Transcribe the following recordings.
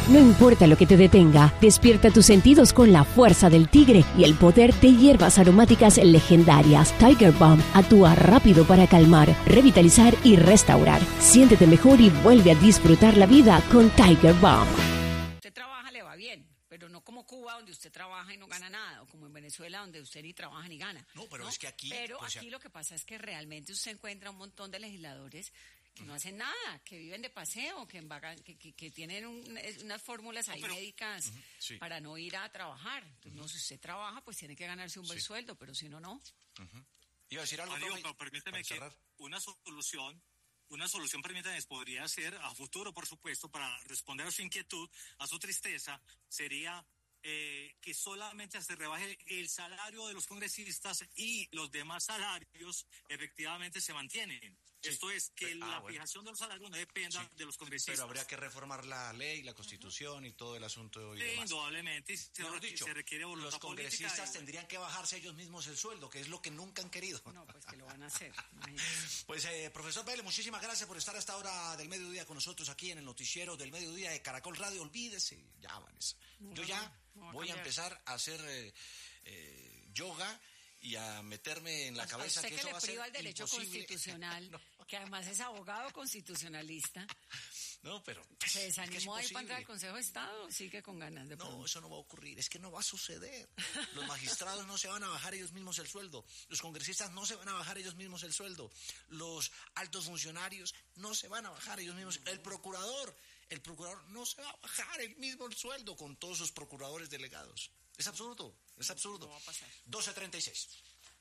No importa lo que te detenga, despierta tus sentidos con la fuerza del tigre y el poder de hierbas aromáticas legendarias. Tiger Balm actúa rápido para calmar, revitalizar y restaurar. Siéntete mejor y vuelve a disfrutar la vida con Tiger Balm. Usted trabaja, le va bien, pero no como Cuba, donde usted trabaja y no gana nada, o como en Venezuela, donde usted ni trabaja ni gana. No, pero ¿no? Es que aquí... Pero aquí lo que pasa es que realmente usted encuentra un montón de legisladores que no hacen nada, que viven de paseo, que tienen unas fórmulas ahí médicas para no ir a trabajar. Entonces, no, si usted trabaja, pues tiene que ganarse un buen sueldo, pero si no, no. Iba a decir algo, pero permíteme que una solución, permítame, podría ser a futuro, por supuesto, para responder a su inquietud, a su tristeza, sería que solamente se rebaje el salario de los congresistas y los demás salarios efectivamente se mantienen. Sí. Esto es, que la fijación de los salarios no dependa de los congresistas. Pero habría que reformar la ley, la Constitución y todo el asunto. Y demás. Indudablemente, se requiere voluntad los congresistas tendrían que bajarse ellos mismos el sueldo, que es lo que nunca han querido. No, pues que lo van a hacer. Pues, profesor Vélez, muchísimas gracias por estar a esta hora del mediodía con nosotros aquí en el noticiero del mediodía de Caracol Radio. Olvídese, ya, Vanessa. Yo ya voy a empezar a hacer yoga y a meterme en la cabeza que eso va a ser imposible. Usted que le priva el derecho constitucional, no. Que además es abogado constitucionalista. No, pero... ¿Se desanimó ahí para entrar al Consejo de Estado? Sigue con ganas de No, eso no va a ocurrir, es que no va a suceder. Los magistrados no se van a bajar ellos mismos el sueldo. Los congresistas no se van a bajar ellos mismos el sueldo. Los altos funcionarios no se van a bajar ellos mismos. El procurador no se va a bajar el mismo el sueldo con todos sus procuradores delegados. Es absurdo, es absurdo. No va a pasar. 12:36.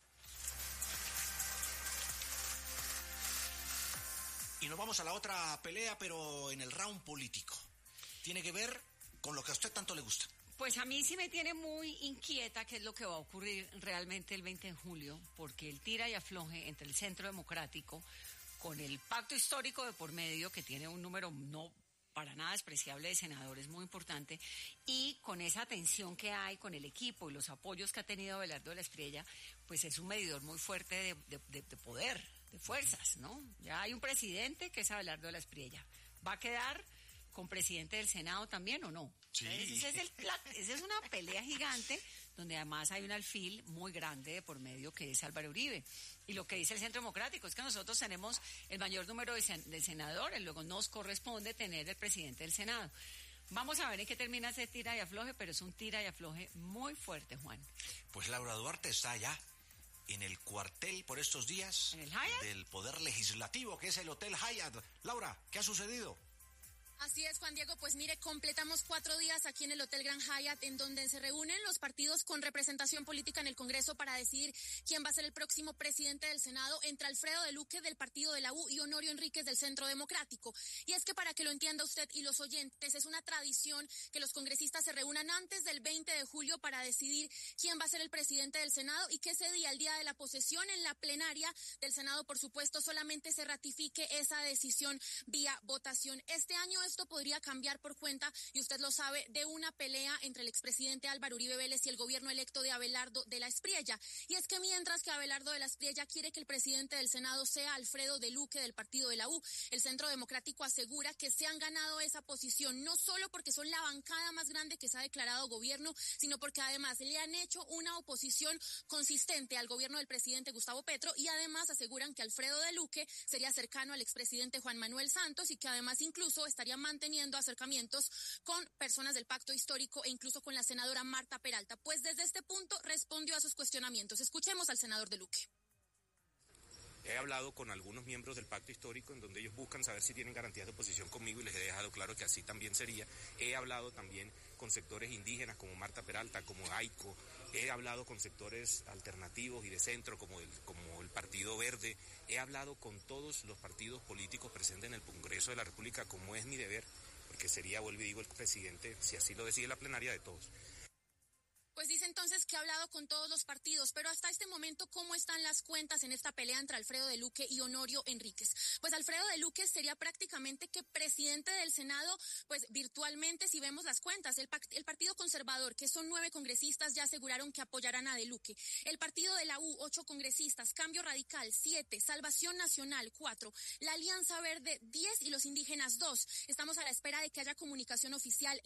Y nos vamos a la otra pelea, pero en el round político. Tiene que ver con lo que a usted tanto le gusta. Pues a mí sí me tiene muy inquieta qué es lo que va a ocurrir realmente el 20 de julio, porque el tira y afloje entre el Centro Democrático, con el pacto histórico de por medio, que tiene un número no para nada despreciable de senadores muy importante, y con esa tensión que hay con el equipo y los apoyos que ha tenido Abelardo de la Espriella, pues es un medidor muy fuerte de poder, de fuerzas, ¿no? Ya hay un presidente que es Abelardo de la Espriella. ¿Va a quedar con presidente del Senado también o no? Sí. Esa es una pelea gigante, donde además hay un alfil muy grande de por medio que es Álvaro Uribe. Y lo que dice el Centro Democrático es que nosotros tenemos el mayor número de senadores, luego nos corresponde tener el presidente del Senado. Vamos a ver en qué termina ese tira y afloje, pero es un tira y afloje muy fuerte, Juan. Pues Laura Duarte está allá en el cuartel por estos días del Poder Legislativo, que es el Hotel Hyatt. Laura, ¿qué ha sucedido? Así es, Juan Diego, pues mire, completamos 4 días aquí en el Hotel Grand Hyatt, en donde se reúnen los partidos con representación política en el Congreso para decidir quién va a ser el próximo presidente del Senado, entre Alfredo de Luque del partido de la U y Honorio Enríquez del Centro Democrático. Y es que para que lo entienda usted y los oyentes, es una tradición que los congresistas se reúnan antes del 20 de julio para decidir quién va a ser el presidente del Senado y que ese día, el día de la posesión en la plenaria del Senado, por supuesto, solamente se ratifique esa decisión vía votación. Este año esto podría cambiar por cuenta, y usted lo sabe, de una pelea entre el expresidente Álvaro Uribe Vélez y el gobierno electo de Abelardo de la Espriella. Y es que mientras que Abelardo de la Espriella quiere que el presidente del Senado sea Alfredo de Luque del partido de la U, el Centro Democrático asegura que se han ganado esa posición, no solo porque son la bancada más grande que se ha declarado gobierno, sino porque además le han hecho una oposición consistente al gobierno del presidente Gustavo Petro, y además aseguran que Alfredo de Luque sería cercano al expresidente Juan Manuel Santos y que además incluso estaría manteniendo acercamientos con personas del pacto histórico e incluso con la senadora Marta Peralta. Pues desde este punto respondió a sus cuestionamientos. Escuchemos al senador de Luque. He hablado con algunos miembros del pacto histórico en donde ellos buscan saber si tienen garantías de oposición conmigo y les he dejado claro que así también sería. He hablado también con sectores indígenas como Marta Peralta, como AICO. He hablado con sectores alternativos y de centro como el Partido Verde. He hablado con todos los partidos políticos presentes en el Congreso de la República, como es mi deber, porque sería, vuelvo y digo, el presidente, si así lo decide la plenaria, de todos. Pues dice entonces que ha hablado con todos los partidos, pero hasta este momento, ¿cómo están las cuentas en esta pelea entre Alfredo de Luque y Honorio Enríquez? Pues Alfredo de Luque sería prácticamente que presidente del Senado, pues virtualmente, si vemos las cuentas. El Partido Conservador, que son 9 congresistas, ya aseguraron que apoyarán a de Luque. El Partido de la U, 8 congresistas, Cambio Radical, 7, Salvación Nacional, 4, la Alianza Verde, 10 y los indígenas, 2. Estamos a la espera de que haya comunicación oficial